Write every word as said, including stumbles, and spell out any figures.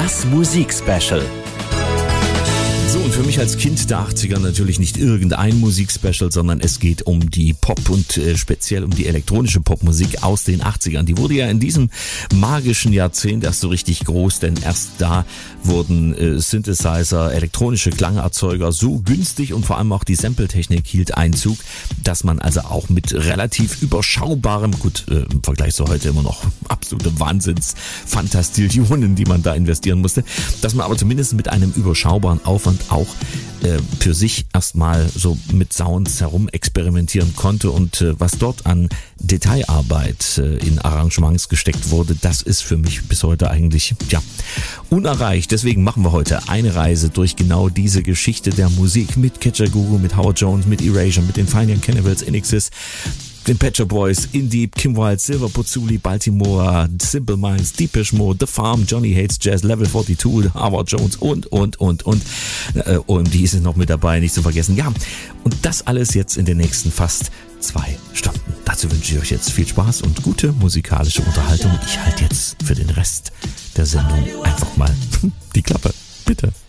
Das Musikspecial. So, und für mich als Kind der achtziger natürlich nicht irgendein Musikspecial, sondern es geht um die Pop- und äh, speziell um die elektronische Popmusik aus den achtzigern. Die wurde ja in diesem magischen Jahrzehnt erst so richtig groß, denn erst da wurden äh, Synthesizer, elektronische Klangerzeuger so günstig und vor allem auch die Sampletechnik hielt Einzug, dass man also auch mit relativ überschaubarem, gut, äh, im Vergleich zu heute immer noch absolute Wahnsinns-Fantastillionen, die man da investieren musste, dass man aber zumindest mit einem überschaubaren Aufwand auch äh, für sich erstmal so mit Sounds herum experimentieren konnte und äh, was dort an Detailarbeit äh, in Arrangements gesteckt wurde, das ist für mich bis heute eigentlich, ja, unerreicht. Deswegen machen wir heute eine Reise durch genau diese Geschichte der Musik mit Kajagoogoo, mit Howard Jones, mit Erasure, mit den Fine Young Cannibals, Inixis, den Pet Shop Boys, In Deep, Kim Wilde, Silver Puzzuli, Baltimore, Simple Minds, Depeche Mode, The Farm, Johnny Hates Jazz, Level zweiundvierzig, Howard Jones und, und, und, und. Äh, O M D sind noch mit dabei, nicht zu vergessen. Ja, und das alles jetzt in den nächsten fast zwei Stunden. Dazu wünsche ich euch jetzt viel Spaß und gute musikalische Unterhaltung. Ich halte jetzt für den Rest der Sendung einfach mal die Klappe. Bitte.